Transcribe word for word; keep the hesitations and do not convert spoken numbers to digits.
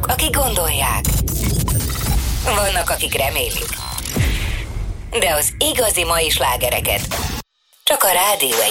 azok, akik gondolják. Vannak, akik remélik. De az igazi mai slágereket csak a Rádió egy